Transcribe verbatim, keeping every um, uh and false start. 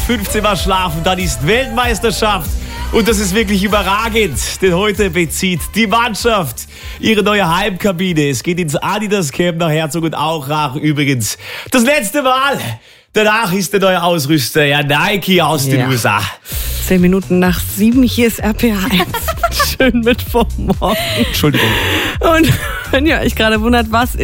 fünfzehn Mal schlafen, dann ist Weltmeisterschaft. Und das ist wirklich überragend, denn heute bezieht die Mannschaft ihre neue Heimkabine. Es geht ins Adidas Camp nach Herzog und Auchrach übrigens. Das letzte Mal. Danach ist der neue Ausrüster, ja, Nike aus den Ja. U S A. Zehn Minuten nach sieben, hier ist R P eins. Schönen Mittwochmorgen. Entschuldigung. Und wenn ihr euch gerade wundert, was